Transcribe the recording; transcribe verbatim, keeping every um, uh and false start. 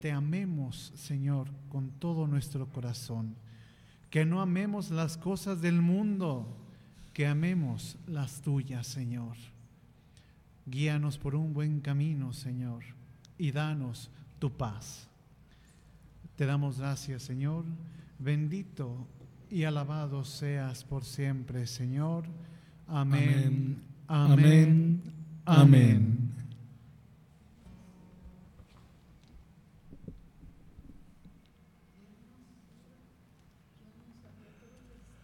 te amemos, Señor, con todo nuestro corazón. Que no amemos las cosas del mundo, que amemos las tuyas, Señor. Guíanos por un buen camino, Señor, y danos tu paz. Te damos gracias, Señor. Bendito y alabado seas por siempre, Señor. Amén. Amén. Amén. Amén.